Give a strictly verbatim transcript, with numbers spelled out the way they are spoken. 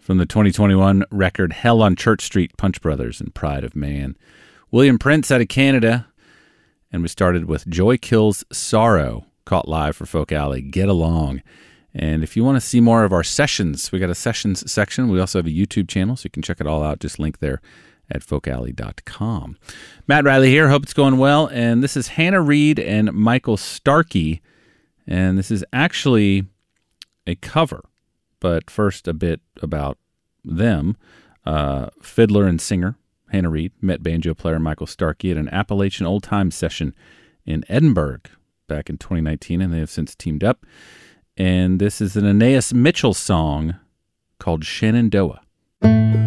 from the twenty twenty-one record Hell on Church Street, Punch Brothers and Pride of Man. William Prince out of Canada. And we started with Joy Kills Sorrow, caught live for Folk Alley, Get Along. And if you want to see more of our sessions, we got a sessions section. We also have a YouTube channel, so you can check it all out. Just link there at folk alley dot com. Matt Riley here. Hope it's going well. And this is Hannah Reid and Michael Starkey. And this is actually a cover. But first, a bit about them. Uh, fiddler and singer Hannah Reid met banjo player Michael Starkey at an Appalachian Old Time session in Edinburgh back in twenty nineteen, and they have since teamed up. And this is an Anais Mitchell song called Shenandoah.